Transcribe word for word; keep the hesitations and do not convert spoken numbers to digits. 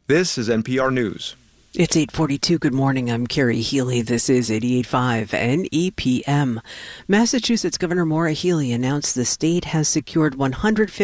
This is N P R News. It's eight forty-two. Good morning. I'm Carrie Healy. This is eighty-eight point five N E P M. Massachusetts Governor Maura Healey announced the state has secured one hundred